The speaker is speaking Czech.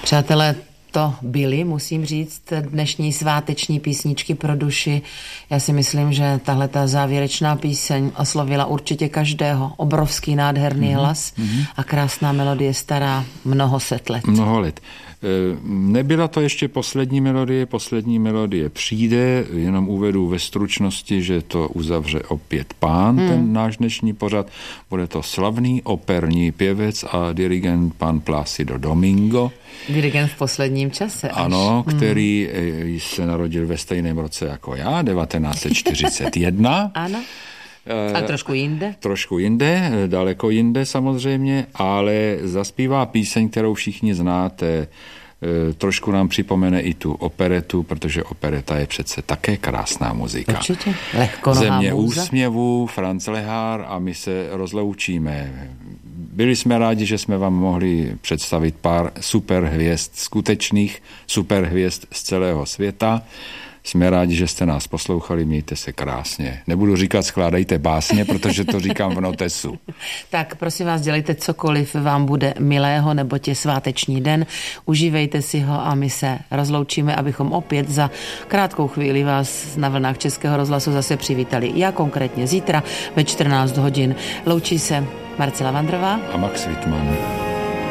Přátelé, to byly, musím říct, dnešní sváteční písničky pro duši. Já si myslím, že tahle ta závěrečná píseň oslovila určitě každého. Obrovský nádherný hlas a krásná melodie stará mnoho set let. Mnoho let. Nebyla to ještě poslední melodie přijde, jenom uvedu ve stručnosti, že to uzavře opět Pán, ten náš dnešní pořad. Bude to slavný operní pěvec a dirigent pan Plácido Domingo. Dirigent v posledním čase. Ano, který se narodil ve stejném roce jako já, 1941. Ano. A trošku jinde? Trošku jinde, daleko jinde samozřejmě, ale zaspívá píseň, kterou všichni znáte. Trošku nám připomene i tu operetu, protože opereta je přece také krásná muzika. Určitě. Lehkonohá Země můza. úsměvů, Franz Lehár a my se rozloučíme. Byli jsme rádi, že jsme vám mohli představit pár superhvězd, skutečných superhvězd z celého světa. Jsme rádi, že jste nás poslouchali, mějte se krásně. Nebudu říkat skládejte básně, protože to říkám v notesu. Tak prosím vás, dělejte cokoliv vám bude milého, neboť je sváteční den. Užívejte si ho a my se rozloučíme, abychom opět za krátkou chvíli vás na vlnách Českého rozhlasu zase přivítali. Já konkrétně zítra ve 14 hodin. Loučí se Marcela Vandrová A Max Wittmann.